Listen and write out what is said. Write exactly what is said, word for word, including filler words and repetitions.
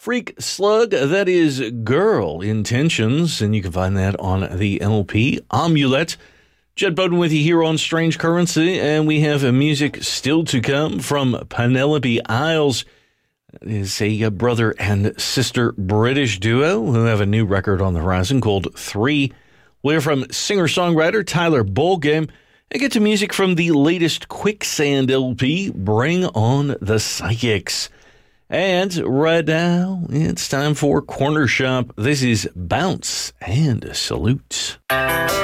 Freak Slug, that is Girl Intentions, and you can find that on the L P. Amulet. Jed Bowden with you here on Strange Currency, and we have music still to come from Penelope Isles. It is a brother and sister British duo who have a new record on the horizon called Three. We'll hear from singer-songwriter Tyler Bolgame and get to music from the latest Quicksand L P, Bring on the Psychics. And right now, it's time for Corner Shop. This is Bounce and Salute.